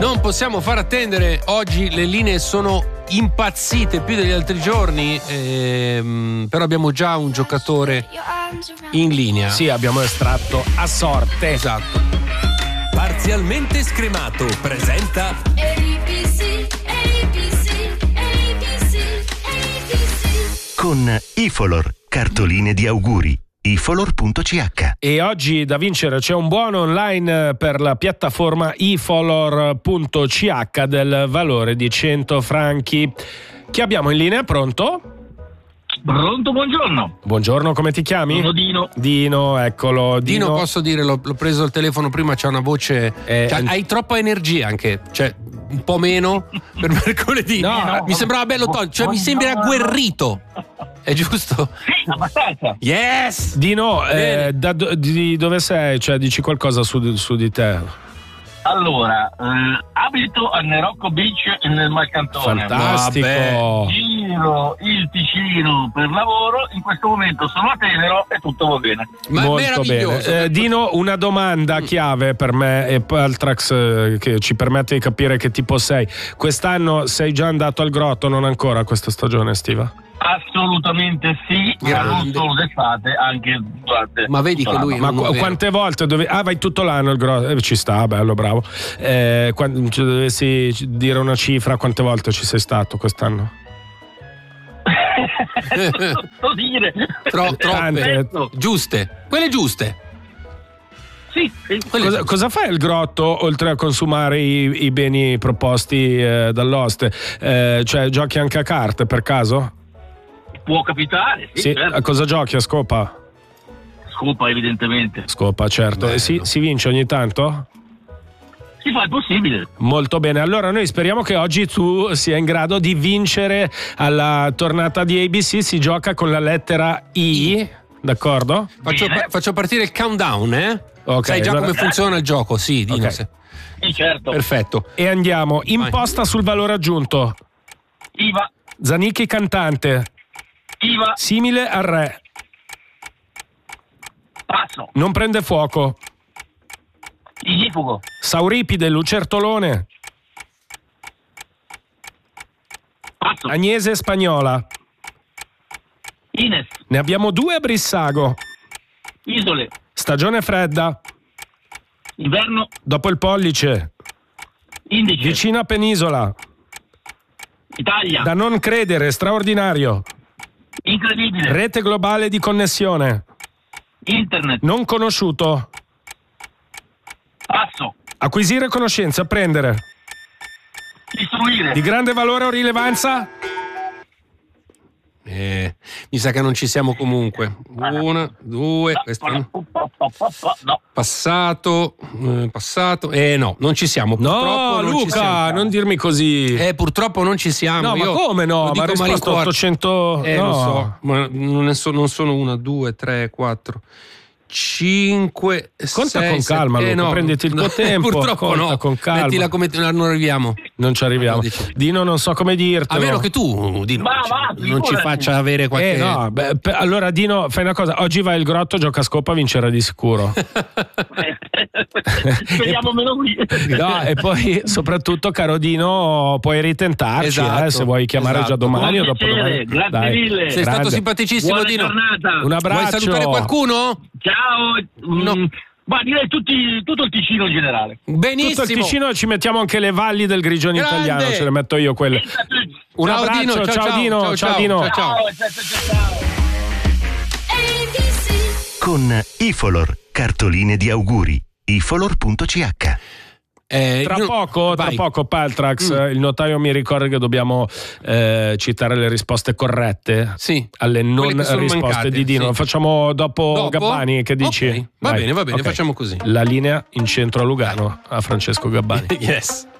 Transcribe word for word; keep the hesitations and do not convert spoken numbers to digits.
Non possiamo far attendere, oggi le linee sono impazzite più degli altri giorni, ehm, però abbiamo già un giocatore in linea. Sì, abbiamo estratto a sorte. Esatto. Parzialmente scremato presenta A B C, A B C, A B C, A B C. Con Ifolor, cartoline di auguri. ifolor punto c h. E oggi da vincere c'è un buono online per la piattaforma ifolor punto c h del valore di cento franchi. Chi abbiamo in linea? Pronto? Pronto, buongiorno. Buongiorno, come ti chiami? Sono Dino. Dino, eccolo. Dino, Dino, posso dire, l'ho, l'ho preso al telefono prima, c'ha una voce. Eh, cioè, hai troppa energia anche, cioè un po' meno per mercoledì. No, no, mi sembrava bello, to- cioè mi sembra agguerrito. È giusto? Sì, abbastanza. Yes! Dino, eh, Bene. da do- di dove sei? Cioè, dici qualcosa su, su di te? Allora, eh, abito a Nerocco Beach nel Malcantone. Fantastico. Giro il Ticino per lavoro, in questo momento sono a Tenero e tutto va bene. Ma è Molto meraviglioso. bene. Eh, Dino, una domanda chiave per me e Paltrax eh, che ci permette di capire che tipo sei. Quest'anno sei già andato al grotto, non ancora questa stagione estiva? Assolutamente sì, ma non Grande. solo d'estate, anche durante Ma vedi che lui Ma non è qu- vero. quante volte dove... Ah, vai tutto l'anno il grotto? Eh, ci sta, bello, bravo. Eh, quando ci dovessi dire una cifra, quante volte ci sei stato quest'anno? non so dire. Tro- troppe. Tante. Giuste. Quelle giuste. Sì, sì. Quelle Cosa, cosa fa il grotto oltre a consumare i, i beni proposti eh, dall'oste? Eh, cioè, giochi anche a carte per caso? Può capitare, sì, Sì. certo. A cosa giochi? A scopa? Scopa evidentemente. Scopa, certo. Bello. E si, si vince ogni tanto? Si fa il possibile. Molto bene, allora noi speriamo che oggi tu sia in grado di vincere alla tornata di A B C. Si gioca con la lettera I, d'accordo? Faccio, Bene. faccio partire il countdown, eh? Ok, Sai già allora- come funziona il gioco? Sì, Dino. Ok. se- Sì, certo. Perfetto. E andiamo, imposta sul valore aggiunto, I V A, Zanicchi cantante, I V A, simile al re, passo, non prende fuoco, ignifugo, Sauripide, lucertolone, passo, Agnese spagnola. Ines, Ne abbiamo due a Brissago, isole, stagione fredda, inverno, dopo il pollice, indice, vicino a Penisola, Italia, da non credere, straordinario, incredibile, rete globale di connessione, internet, non conosciuto, passo, acquisire conoscenza, prendere, istruire, di grande valore o rilevanza, Eh, mi sa che non ci siamo comunque. Una, due, questo no. no, passato, eh, passato. Eh no, non ci siamo. Purtroppo no non ci Luca, siamo. non dirmi così. Eh, purtroppo non ci siamo. No, ma Io come no? lo Ma dico ha risposto malincuore. ottocento. Eh, no. lo so, ma non, ne so- non sono una, due, tre, quattro, cinque, Conta sei, con sette. calma, Eh, Luca, no. prenditi il tuo No, tempo, Purtroppo conta no. con calma. Mettila come non arriviamo. Non ci arriviamo. No, dici- Dino, non so come dirtelo. A meno che tu, Dino, Ma non ci- va, non ci figurati. faccia avere qualche. Eh no, beh, pe- allora Dino, fai una cosa, oggi vai il grotto, gioca a scopa, vincerà di sicuro. speriamo meno qui. No, e poi soprattutto, caro Dino, puoi ritentarci, Esatto, eh, se vuoi chiamare esatto. già domani o Con dopodomani. piacere, grazie Dai. mille. Sei Grande. stato simpaticissimo, Buona Dino. giornata. Un abbraccio. Vuoi salutare qualcuno? Ciao. No. Mm, ma direi tutti, tutto il Ticino in generale. Benissimo. Tutto il Ticino, ci mettiamo anche le valli del Grigione Grande. italiano, ce le metto io quelle. Un Ciao, abbraccio, Dino, ciao, ciao, ciao, Dino, ciao, ciao, ciao, Dino. ciao, ciao. Ciao, ciao, ciao, ciao. A B C. Con Ifolor, cartoline di auguri. ifolor punto c h. Eh, Tra io- poco, tra vai. poco, Paltrax, Mm. il notaio mi ricorda che dobbiamo eh, citare le risposte corrette Sì. alle non Quelle che sono risposte mancate, di Dino. sì. Lo facciamo dopo, Dopo? Gabbani, che dici? Ok. Va Vai. bene, va bene, Ok. facciamo così. La linea in centro a Lugano a Francesco Gabbani. Yes.